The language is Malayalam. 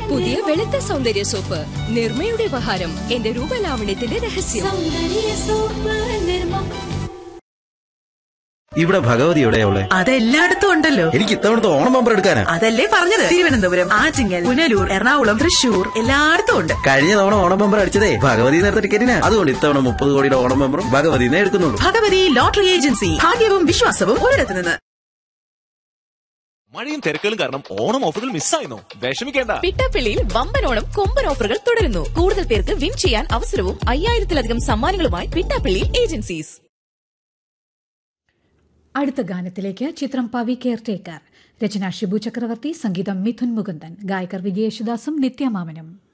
പുതിയ വെളുത്ത സൗന്ദര്യ സോപ്പ് നിർമ്മയുടെ ഉപഹാരം. എന്റെ രൂപലാവണ്യത്തിന്റെ രഹസ്യം. ഇവിടെ ഭഗവതി എവിടെയുള്ള? അതെല്ലായിടത്തും ഉണ്ടല്ലോ. എനിക്ക് ഇത്തവണത്തെ ഓണം ബമ്പർ എടുക്കാനാ. അതല്ലേ പറഞ്ഞത്, തിരുവനന്തപുരം, ആറ്റിങ്ങൽ, പുനലൂർ, എറണാകുളം, തൃശൂർ, എല്ലായിടത്തും ഉണ്ട്. കഴിഞ്ഞ തവണ ഓണം ബമ്പർ അടിച്ചതേ ഭഗവതി നേരത്തെ ടിക്കറ്റിനാ. അതുകൊണ്ട് ഇത്തവണ 30 കോടിയുടെ ഓണം ബമ്പറും ഭഗവതിനെ എടുക്കുന്നുള്ളൂ. ഭഗവതി ലോട്ടറി ഏജൻസി, ഭാഗ്യവും വിശ്വാസവും ഒരിടത്ത് നിന്ന്. മഴയും തിരക്കുകളും കാരണം ഓണം ഓഫറുകൾ മിസ്സായിരുന്നു. വിഷമിക്കേണ്ട. പിട്ടാപ്പിള്ളിയിൽ വമ്പൻ ഓണം കൊമ്പൻ ഓഫറുകൾ തുടരുന്നു. കൂടുതൽ പേർക്ക് വിൻ ചെയ്യാൻ അവസരവും 5000-ലധികം സമ്മാനങ്ങളുമായി പിട്ടാപ്പിള്ളി ഏജൻസീസ്. അടുത്ത ഗാനത്തിലേക്ക്. ചിത്രം പവി കെയർടേക്കർ, രചന ഷിബു ചക്രവർത്തി, സംഗീതം മിഥുൻ മുകുന്ദൻ, ഗായകർ വിജയ യേശുദാസും നിത്യമാമനും.